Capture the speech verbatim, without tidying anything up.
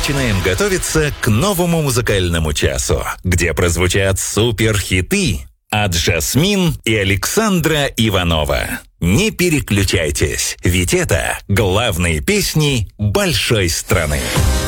начинаем готовиться к новому музыкальному часу, где прозвучат суперхиты от Жасмин и Александра Иванова. Не переключайтесь, ведь это главные песни большой страны.